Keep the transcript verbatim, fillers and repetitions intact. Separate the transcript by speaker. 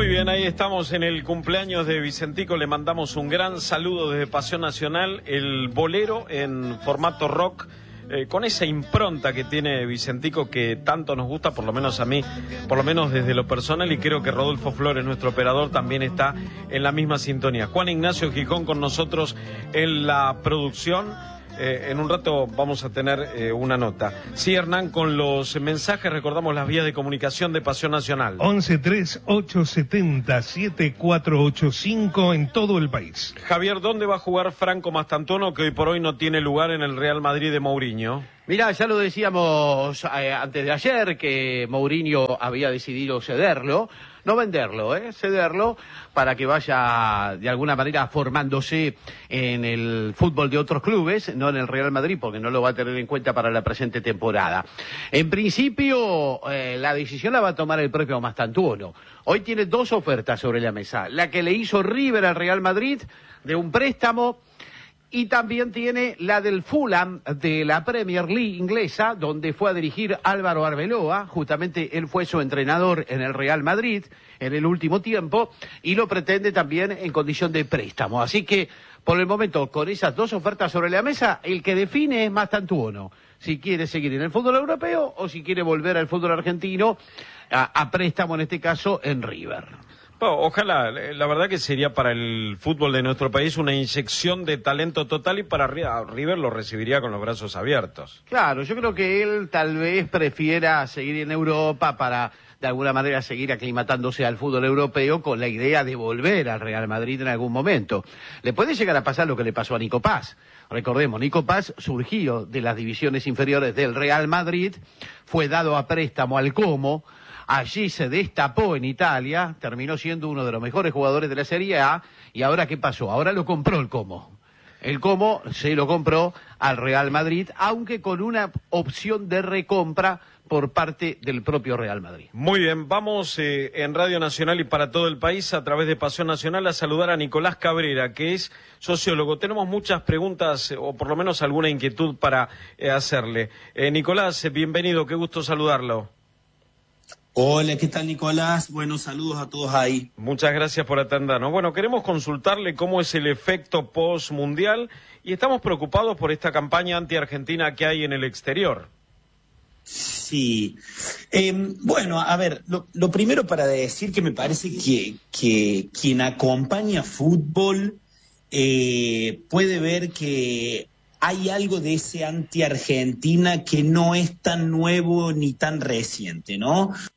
Speaker 1: Muy bien, ahí estamos en el cumpleaños de Vicentico, le mandamos un gran saludo desde Pasión Nacional, el bolero en formato rock, eh, con esa impronta que tiene Vicentico que tanto nos gusta, por lo menos a mí, por lo menos desde lo personal, y creo que Rodolfo Flores, nuestro operador, también está en la misma sintonía. Juan Ignacio Gijón con nosotros en la producción. Eh, en un rato vamos a tener eh, una nota. Sí, Hernán, con los mensajes recordamos las vías de comunicación de Pasión Nacional.
Speaker 2: once tres ocho siete cero siete cuatro ocho cinco en todo el país.
Speaker 1: Javier, ¿dónde va a jugar Franco Mastantuono, que hoy por hoy no tiene lugar en el Real Madrid de Mourinho?
Speaker 3: Mirá, ya lo decíamos eh, antes de ayer, que Mourinho había decidido cederlo, no venderlo, eh, cederlo, para que vaya de alguna manera formándose en el fútbol de otros clubes, no en el Real Madrid, porque no lo va a tener en cuenta para la presente temporada. En principio, eh, la decisión la va a tomar el propio Mastantuono. Hoy tiene dos ofertas sobre la mesa, la que le hizo River al Real Madrid de un préstamo, y también tiene la del Fulham de la Premier League inglesa, donde fue a dirigir Álvaro Arbeloa. Justamente él fue su entrenador en el Real Madrid en el último tiempo, y lo pretende también en condición de préstamo. Así que, por el momento, con esas dos ofertas sobre la mesa, el que define es Mastantuono, si quiere seguir en el fútbol europeo o si quiere volver al fútbol argentino a, a préstamo, en este caso, en River.
Speaker 1: Oh, ojalá, la verdad que sería para el fútbol de nuestro país una inyección de talento total, y para River lo recibiría con los brazos abiertos.
Speaker 3: Claro, yo creo que él tal vez prefiera seguir en Europa para de alguna manera seguir aclimatándose al fútbol europeo con la idea de volver al Real Madrid en algún momento. Le puede llegar a pasar lo que le pasó a Nico Paz. Recordemos, Nico Paz surgió de las divisiones inferiores del Real Madrid, fue dado a préstamo al Como. Allí se destapó en Italia, terminó siendo uno de los mejores jugadores de la Serie A, y ahora ¿qué pasó? Ahora lo compró el Como. El Como se lo compró al Real Madrid, aunque con una opción de recompra por parte del propio Real Madrid.
Speaker 1: Muy bien, vamos eh, en Radio Nacional y para todo el país, a través de Pasión Nacional, a saludar a Nicolás Cabrera, que es sociólogo. Tenemos muchas preguntas, o por lo menos alguna inquietud para eh, hacerle. Eh, Nicolás, bienvenido, qué gusto saludarlo.
Speaker 4: Hola, ¿qué tal, Nicolás? Buenos saludos a todos ahí.
Speaker 1: Muchas gracias por atendernos. Bueno, queremos consultarle cómo es el efecto post-mundial, y estamos preocupados por esta campaña anti-argentina que hay en el exterior.
Speaker 4: Sí. Eh, bueno, a ver, lo, lo primero para decir que me parece que, que quien acompaña fútbol eh, puede ver que hay algo de ese anti-Argentina que no es tan nuevo ni tan reciente, ¿no?